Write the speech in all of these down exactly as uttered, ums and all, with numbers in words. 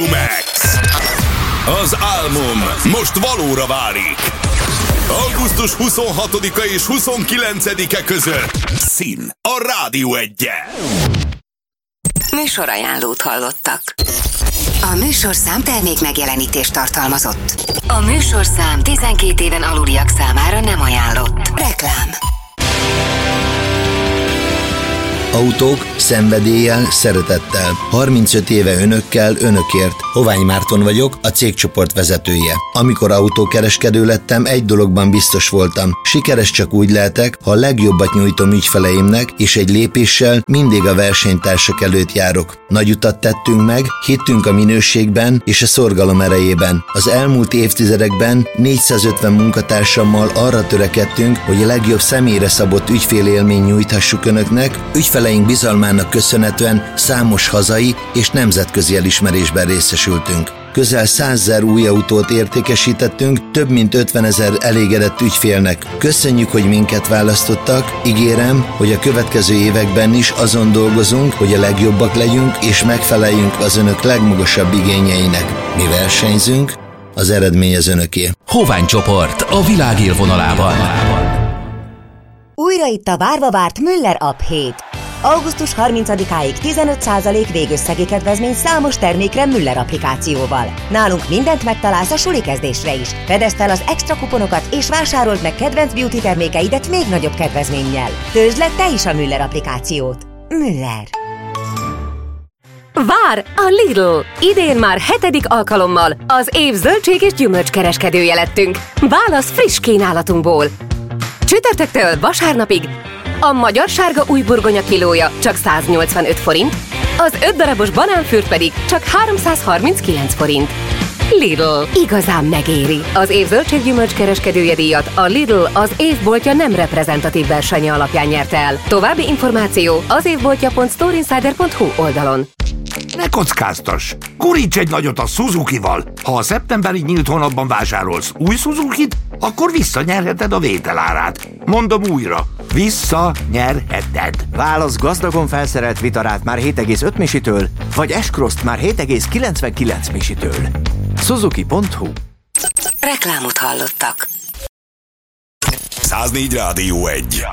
Max. Az álmom most valóra válik. augusztus huszonhatodika és huszonkilencedike között Szín a Rádió Egyen. Műsorajánlót hallottak. A műsorszám termék megjelenítést tartalmazott. A műsorszám tizenkét éven aluliak számára nem ajánlott. Reklám. Autók szenvedéllyel, szeretettel. harmincöt éve önökkel, önökért. Hovány Márton vagyok, a cégcsoport vezetője. Amikor autókereskedő lettem, egy dologban biztos voltam. Sikeres csak úgy lehetek, ha a legjobbat nyújtom ügyfeleimnek, és egy lépéssel mindig a versenytársak előtt járok. Nagy utat tettünk meg, hittünk a minőségben és a szorgalom erejében. Az elmúlt évtizedekben négyszázötven munkatársammal arra törekedtünk, hogy a legjobb személyre szabott ügyfélélményt nyújthassuk önöknek, ügyfeleink bizalmának köszönhetően számos hazai és nemzetközi elismerésben részesültünk. Közel százezer új autót értékesítettünk, több mint ötvenezer elégedett ügyfélnek. Köszönjük, hogy minket választottak, ígérem, hogy a következő években is azon dolgozunk, hogy a legjobbak legyünk és megfeleljünk az önök legmagasabb igényeinek. Mi versenyzünk, az eredmény az önöké. Hovány csoport a világ élvonalában. Újra itt a várva várt Müller App hét. augusztus harmincadikáig tizenöt százalék végösszegi kedvezmény számos termékre Müller applikációval. Nálunk mindent megtalálsz a suli kezdésre is. Fedezd fel az extra kuponokat és vásárold meg kedvenc beauty termékeidet még nagyobb kedvezménnyel. Töltsd le te is a Müller applikációt. Müller. Vár a Lidl! Idén már hetedik alkalommal az év zöldség és gyümölcskereskedője lettünk. Válasz friss kínálatunkból. Csütörtöktől vasárnapig a magyar sárga új burgonya kilója csak száznyolcvanöt forint, az öt darabos banánfürt pedig csak háromszázharminckilenc forint. Lidl. Igazán megéri. Az év zöldséggyümölcs kereskedője díjat a Lidl az évboltja nem reprezentatív versenye alapján nyerte el. További információ az évboltja pont storeinsider pont hu oldalon. Ne kockáztass! Guríts egy nagyot a Suzukival! Ha a szeptemberi nyílt hónapban vásárolsz új Suzukit, akkor visszanyerheted a vételárát. Mondom újra, visszanyerheted. Válasz gazdagon felszerelt vitarát már hét egész öt misitől, vagy S-Cross-t már hét egész kilencvenkilenc misitől. Suzuki pont hu. Reklámot hallottak. száznégy Rádió egy.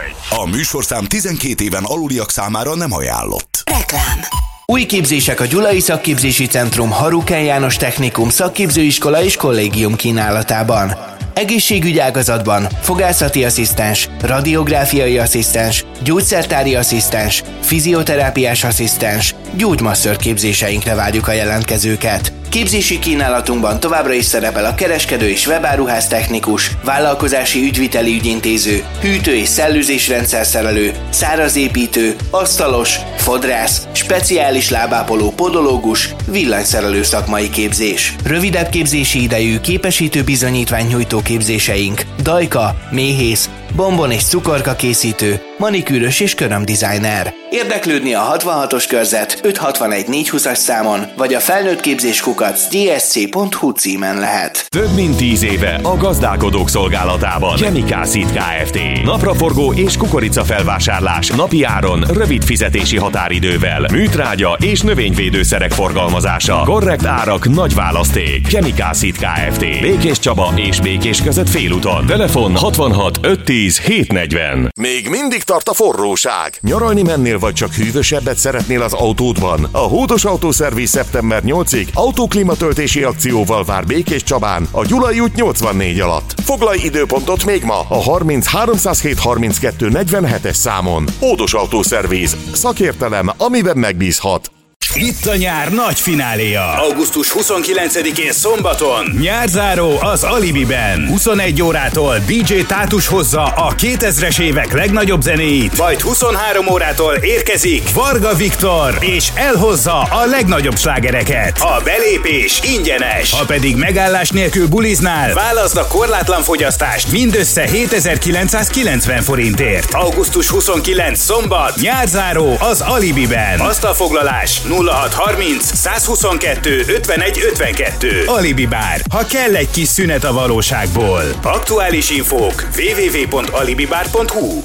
A műsorszám tizenkét éven aluliak számára nem ajánlott. Reklám. Új képzések a Gyulai Szakképzési Centrum Harukán János Technikum Szakképzőiskola és Kollégium kínálatában. Egészségügy ágazatban fogászati asszisztens, radiográfiai asszisztens, gyógyszertári asszisztens, fizioterápiás asszisztens, gyógymasször képzéseinkre várjuk a jelentkezőket. Képzési kínálatunkban továbbra is szerepel a kereskedő és webáruház technikus, vállalkozási ügyviteli ügyintéző, hűtő- és szellőzésrendszerszerelő, szárazépítő, asztalos, fodrász, speciális lábápoló podológus, villanyszerelő szakmai képzés. Rövidebb képzési idejű képesítő bizonyítvány nyújtó képzéseink, dajka, méhész, bombon és cukorka készítő, manikűrös és körömdesigner. Érdeklődni a hatvanhatos körzet öt hatvanegy négyszázhúszas számon, vagy a felnőtt képzés kukac gé es cé pont hu címen lehet. Több mint tíz éve a gazdálkodók szolgálatában. Chemical-Seed Kft. Napraforgó és kukorica felvásárlás napi áron, rövid fizetési határidővel. Műtrágya és növényvédőszerek forgalmazása. Korrekt árak, nagy választék. Chemical-Seed Kft. Békés Csaba és Békés között félúton. Telefon hatvanhat ötszáz hétszáznegyven. Még mindig tart a forróság. Nyaralni mennél, vagy csak hűvösebbet szeretnél az autódban? A Hódos Autószerviz szeptember nyolcadikáig autóklímatöltési akcióval vár Békés Csabán a Gyulai út nyolcvannégy alatt. Foglalj időpontot még ma a harminc háromszázhét harminckettő negyvenhetes számon. Hódos Autószerviz. Szakértelem, amiben megbízhat. Itt a nyár nagy fináléja. augusztus huszonkilencedikén szombaton. Nyárzáró az Alibiben. huszonegy órától dé dzsé Tátus hozza a kétezres évek legnagyobb zenéit. Majd huszonhárom órától érkezik Varga Viktor, és elhozza a legnagyobb slágereket. A belépés ingyenes. Ha pedig megállás nélkül buliznál, válaszd a korlátlan fogyasztást mindössze hétezer-kilencszázkilencven forintért. augusztus huszonkilencedike szombat. Nyárzáró az Alibiben. Asztalfoglalás nulla hat harminc százhuszonkettő ötvenegy ötvenkettő. Alibi Bár. Ha kell egy kis szünet a valóságból. Aktuális infók double-u double-u double-u pont alibibár pont hu.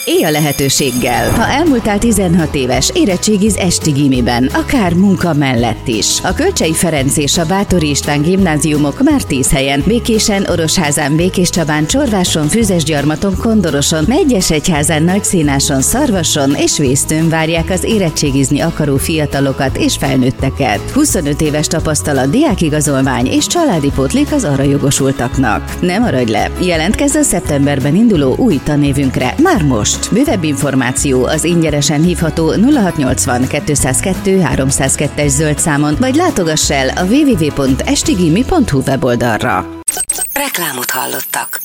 Élj a lehetőséggel. Ha elmúltál tizenhat éves, érettségiz esti gimiben, akár munka mellett is. A Kölcsey Ferenc és a Báthori István gimnáziumok már tíz helyen. Békésen, Orosházán, Békéscsabán, Csorváson, Füzesgyarmaton, Kondoroson, Megyesegyházán, Nagyszínáson, Szarvason és Vésztőn várják az érettségizni akaró fiatalokat és felnőtteket. huszonöt éves tapasztalat, diákigazolvány és családi pótlék az arra jogosultaknak. Nem maradj le! Jelentkezz a szeptemberben induló új tanévünkre már most! Bővebb információ az ingyenesen hívható nulla hatszáznyolcvan kétszázkettő háromszázkettő zöld számon, vagy látogass el a double-u double-u double-u pont estigimi pont hu weboldalra. Reklámot hallottak.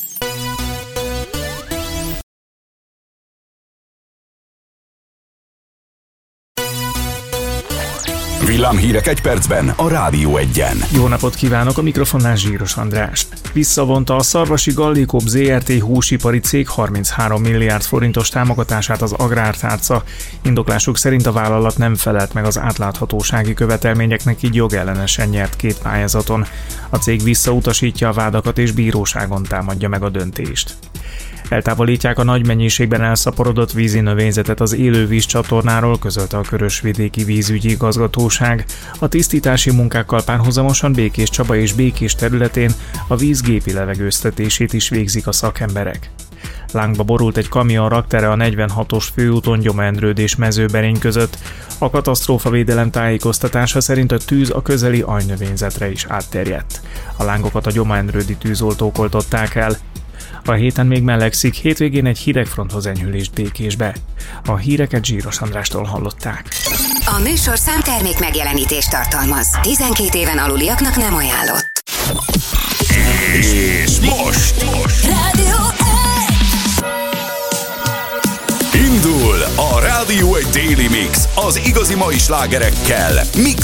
Villámhírek egy percben a Rádió egyen. Jó napot kívánok, a mikrofonnál Zsíros András. Visszavonta a Szarvasi Gallikop zé er té húsipari cég harminchárom milliárd forintos támogatását az Agrártárca. Indoklásuk szerint a vállalat nem felelt meg az átláthatósági követelményeknek, így jogellenesen nyert két pályázaton. A cég visszautasítja a vádakat és bíróságon támadja meg a döntést. Eltávolítják a nagy mennyiségben elszaporodott vízi növényzetet az élővíz csatornáról, közölte a Körösvidéki Vízügyi Igazgatóság. A tisztítási munkákkal párhuzamosan Békéscsaba és Békés területén a víz gépi levegőztetését is végzik a szakemberek. Lángba borult egy kamion raktere a negyvenhatos főúton Gyoma-Endrőd és Mezőberény között. A katasztrófavédelem tájékoztatása szerint a tűz a közeli aljnövényzetre is átterjedt. A lángokat a Gyoma-Endrődi tűzoltók oltották el. A héten még melegszik, hétvégén egy hidegfronthoz enyhülést Békésbe. A híreket Zsíros Andrástól hallották. A műsorszám termék megjelenítést tartalmaz. tizenkét éven aluliaknak nem ajánlott. És most! most. Rádió Indul a Rádió egy Daily Mix az igazi mai slágerekkel. Mix